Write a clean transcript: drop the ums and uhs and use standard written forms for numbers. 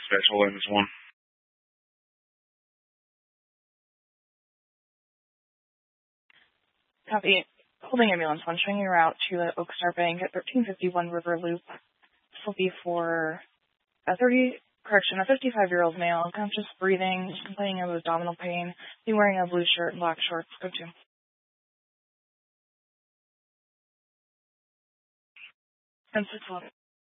dispatch holding this one. Copy. Holding ambulance 1, showing your route to the Oakstar Bank at 1351 River Loop. This will be for a 55-year-old male, conscious breathing, complaining of abdominal pain, be wearing a blue shirt and black shorts. Go to. 10-6-11.